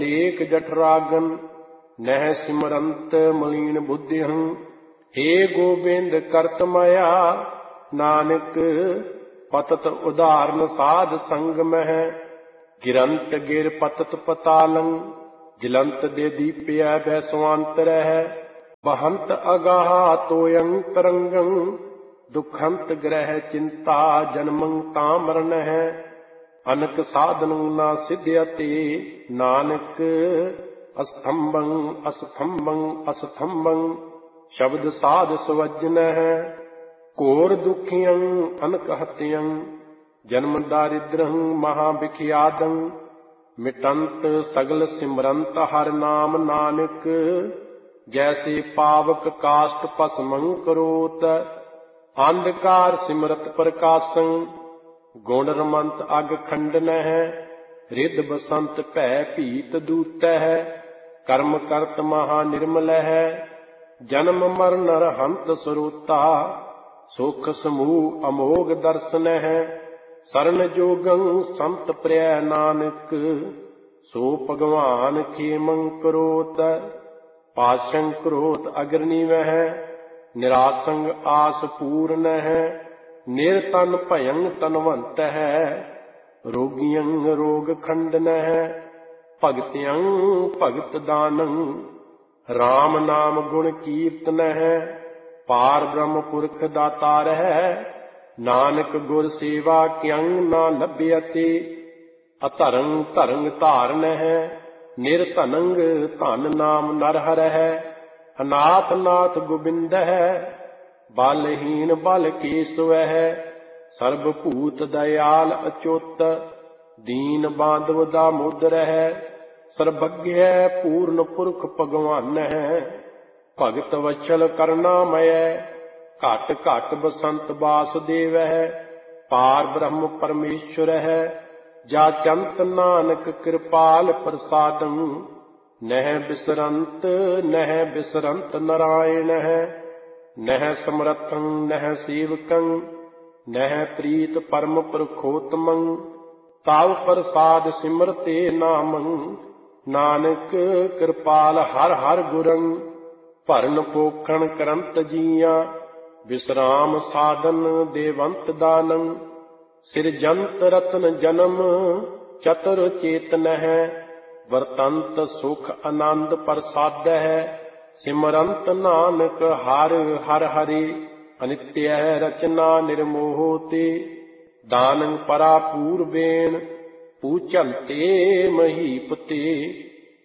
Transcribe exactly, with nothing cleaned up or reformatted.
एक जठरागन नह सिमरंत मलीन बुद्धिहं। हे गोबिंद करत माया नानक पतत उदाहरण साध संग मह। गिरंत गिर पतत पतालं जिलंत दे दीप्य बैसवांतर है। बहंत अगाह तोयं तरंगं दुखंत ग्रह चिंता जन्मं तामरण है। अनक साधन ना सिद्ध्यते नानक अस्तंभं अस्तंभं अस्तंभं शब्द साध सुवजन है। घोर दुखियं अनक हत्यं जन्म दारिद्रं महाविख्यातं। मिटंत सगल सिमरंत हर नाम नानक जैसे पावक काष्ट भस्मं करोत। अंधकार सिमरत प्रकाशं गुण रमंत अग खंडन है। रिद बसंत भै भीत दूत है। कर्म करत महा निर्मल है। जन्म मरण हंत सरोता सुख समूह अमोघ दर्शन है। शरण जोगं संत प्रिय नानक सो भगवान खेमं करोत। पाशं क्रोध अग्नि वह निरासंग आस पूर्ण है। निर्तन भयं तनवंत है। रोगियं रोग खंडन है। भगत्यं भगत दानं राम नाम गुण कीर्तन है। पार ब्रह्म पुरख दातार है। नानक गुर सेवा क्यं ना लभ्यते। अतरंग तरंग धारण है। निर्धनंग धन नाम नरहर है। अनाथ नाथ गोबिंद है। बलहीन बल केशव है। सर्वभूत दयाल अच्युत दीन बांधव दामोदर है। सर्वज्ञ पूर्ण पुरख भगवान है। भगत वत्सल करुणामय घट घट बसंत वासुदेव है। पार ब्रह्म परमेश्वर है। जा चंत नानक कृपाल प्रसादं नह बिसरंत नह बिसरंत नारायण है। नह समरथं नह सेवकं नह प्रीत परम पुरखोत्तमं। ताव प्रसाद सिमरते नामं नानक कृपाल हर हर गुरं। भरन पोखण करंत जिया विश्राम साधन देवंत दानं। सिरजंत रतन जन्म चतुर चेतन है। वर्तंत सुख आनंद प्रसाद है। सिमरंत नानक हर हर हरि अनित्य रचना निर्मोहते। दानं परा पूर्वेण पूजन्ते महीपते।